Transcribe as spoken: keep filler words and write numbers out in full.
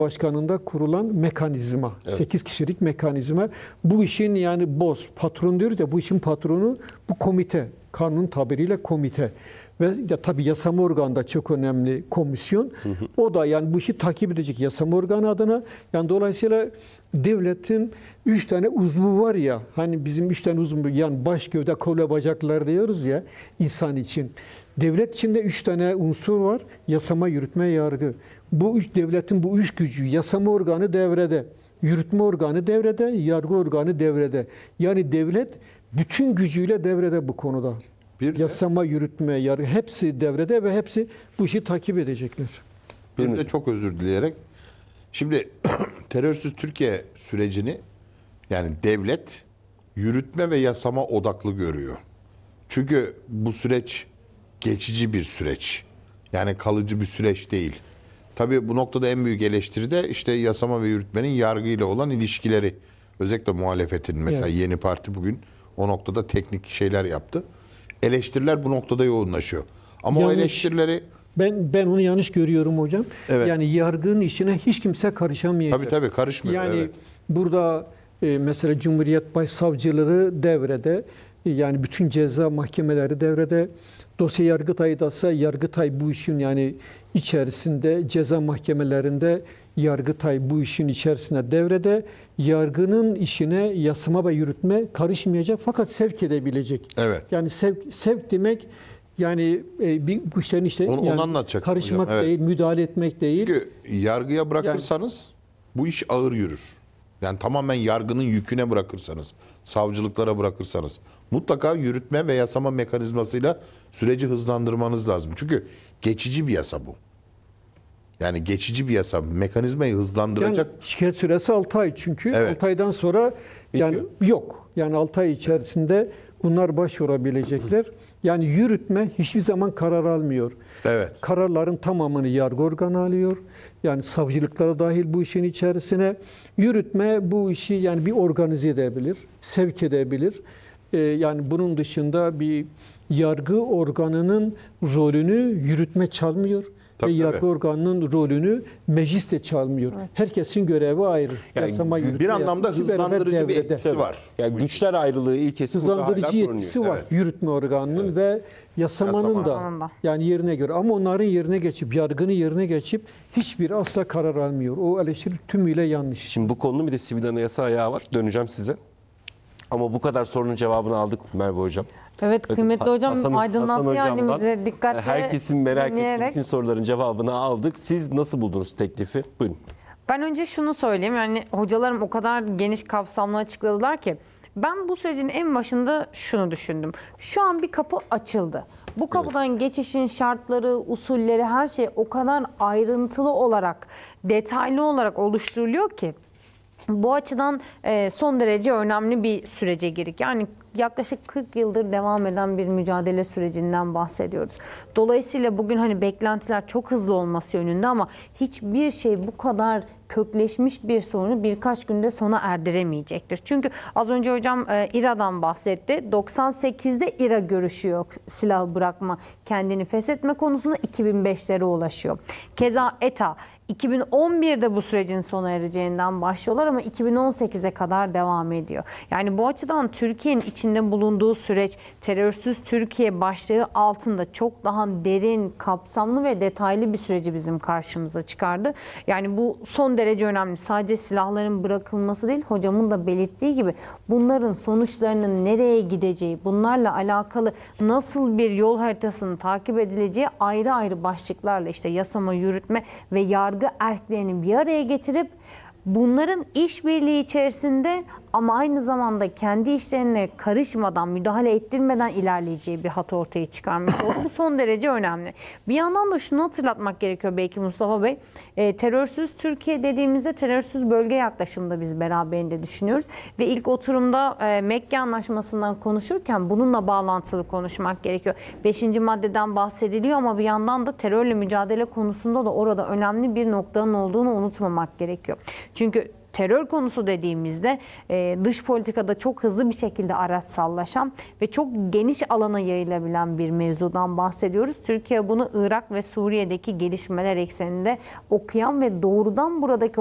Başkanında kurulan mekanizma, Evet. sekiz kişilik mekanizma. Bu işin yani boss, patron diyoruz ya, bu işin patronu bu komite, kanun tabiriyle komite. Ve ya, tabii yasama organı da çok önemli komisyon. Hı hı. O da yani bu işi takip edecek yasama organı adına. Yani dolayısıyla devletin üç tane uzvu var ya, hani bizim üç tane uzvu, yani baş, gövde, kol ve bacaklar diyoruz ya insan için. Devlet içinde üç tane unsur var. Yasama, yürütme, yargı. Bu üç devletin bu üç gücü, yasama organı devrede, yürütme organı devrede, yargı organı devrede. Yani devlet bütün gücüyle devrede bu konuda. Bir yasama, de, yürütme, yargı hepsi devrede ve hepsi bu işi takip edecekler. Bir de çok özür dileyerek, şimdi terörsüz Türkiye sürecini yani devlet yürütme ve yasama odaklı görüyor. Çünkü bu süreç geçici bir süreç. Yani kalıcı bir süreç değil. Tabii bu noktada en büyük eleştiri de işte yasama ve yürütmenin yargıyla olan ilişkileri. Özellikle muhalefetin mesela evet. Yeni Parti bugün o noktada teknik şeyler yaptı. Eleştiriler bu noktada yoğunlaşıyor. Ama yanlış. O eleştirileri... Ben ben onu yanlış görüyorum hocam. Evet. Yani yargının işine hiç kimse karışamayacak. Tabii tabii karışmıyor. Yani evet. burada e, mesela Cumhuriyet Başsavcıları devrede, yani bütün ceza mahkemeleri devrede. Dosya Yargıtay'dasa Yargıtay bu işin yani içerisinde, ceza mahkemelerinde Yargıtay bu işin içerisinde devrede. Yargının işine yasama ve yürütme karışmayacak fakat sevk edebilecek. Evet. Yani sevk, sevk demek yani e, bir bu işlerin işte onu, yani onu karışmak hocam. Evet. değil, müdahale etmek değil. Çünkü yargıya bırakırsanız yani, bu iş ağır yürür. Yani tamamen yargının yüküne bırakırsanız, savcılıklara bırakırsanız mutlaka yürütme ve yasama mekanizmasıyla süreci hızlandırmanız lazım. Çünkü geçici bir yasa bu. Yani geçici bir yasa, mekanizmayı hızlandıracak. Yani şikayet süresi altı ay çünkü. Evet. altı aydan sonra yani Bitiyor. yok. Yani altı ay içerisinde bunlar başvurabilecekler. Yani yürütme hiçbir zaman karar almıyor. Evet. Kararların tamamını yargı organı alıyor. Yani savcılıklara dahil bu işin içerisine. Yürütme bu işi yani bir organize edebilir, sevk edebilir. Ee, yani bunun dışında bir yargı organının rolünü yürütme çalmıyor. Tabii, ve yargı tabii. organının rolünü meclis de çalmıyor. Evet. Herkesin görevi ayrı. Yani Yasama, bir yürütme, anlamda hızlandırıcı bir etkisi var. Yani güçler ayrılığı ilkesi hızlandırıcı yetkisi var evet. yürütme organının evet. ve yasamanın Yasama. da yani yerine göre. Ama onların yerine geçip, yargının yerine geçip hiçbir asla karar almıyor. O eleştiri tümüyle yanlış. Şimdi bu konunun bir de sivil anayasa ayağı var. Döneceğim size. Ama bu kadar sorunun cevabını aldık Merve Hocam. Evet kıymetli Hasan, hocam aydınlattı Hasan yani bizi dikkatle herkesin merak dinleyerek. ettiği bütün soruların cevabını aldık. Siz nasıl buldunuz teklifi? Buyurun. Ben önce şunu söyleyeyim, yani hocalarım o kadar geniş kapsamlı açıkladılar ki ben bu sürecin en başında şunu düşündüm. Şu an bir kapı açıldı. Bu kapıdan evet. geçişin şartları, usulleri, her şey o kadar ayrıntılı olarak, detaylı olarak oluşturuluyor ki bu açıdan son derece önemli bir sürece girdik. Yani yaklaşık kırk yıldır devam eden bir mücadele sürecinden bahsediyoruz. Dolayısıyla bugün hani beklentiler çok hızlı olması yönünde ama hiçbir şey bu kadar kökleşmiş bir sorunu birkaç günde sona erdiremeyecektir. Çünkü az önce hocam İRA'dan bahsetti. doksan sekizde İRA görüşüyor silah bırakma, kendini feshetme konusunda iki bin beşlere ulaşıyor. Keza ETA iki bin on birde bu sürecin sona ereceğinden başlıyorlar ama iki bin on sekize kadar devam ediyor. Yani bu açıdan Türkiye'nin içinde bulunduğu süreç terörsüz Türkiye başlığı altında çok daha derin, kapsamlı ve detaylı bir süreci bizim karşımıza çıkardı. Yani bu son derece önemli. Sadece silahların bırakılması değil, hocamın da belirttiği gibi bunların sonuçlarının nereye gideceği, bunlarla alakalı nasıl bir yol haritasının takip edileceği ayrı ayrı başlıklarla işte yasama, yürütme ve yargı erklerini bir araya getirip bunların işbirliği içerisinde ama aynı zamanda kendi işlerine karışmadan, müdahale ettirmeden ilerleyeceği bir hat ortaya çıkarmış oldu. Bu son derece önemli. Bir yandan da şunu hatırlatmak gerekiyor belki Mustafa Bey. E, terörsüz Türkiye dediğimizde terörsüz bölge yaklaşımında biz beraberinde düşünüyoruz. Ve ilk oturumda e, Mekke Anlaşması'ndan konuşurken bununla bağlantılı konuşmak gerekiyor. Beşinci maddeden bahsediliyor ama bir yandan da terörle mücadele konusunda da orada önemli bir noktanın olduğunu unutmamak gerekiyor. Çünkü terör konusu dediğimizde e, dış politikada çok hızlı bir şekilde araçsallaşan ve çok geniş alana yayılabilen bir mevzudan bahsediyoruz. Türkiye bunu Irak ve Suriye'deki gelişmeler ekseninde okuyan ve doğrudan buradaki